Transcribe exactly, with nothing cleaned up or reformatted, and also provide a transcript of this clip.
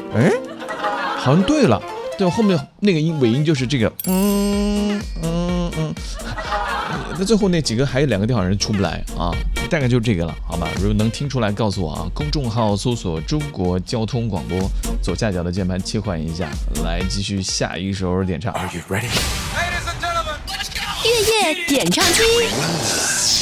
哎，好像对了，对，后面那个音尾音就是这个，嗯嗯嗯。那最后那几个还有两个地方人出不来啊，大概就是这个了，好吧？如果能听出来，告诉我啊。公众号搜索中国交通广播，左下角的键盘切换一下，来继续下一首点唱。Are you ready? 月夜点唱机。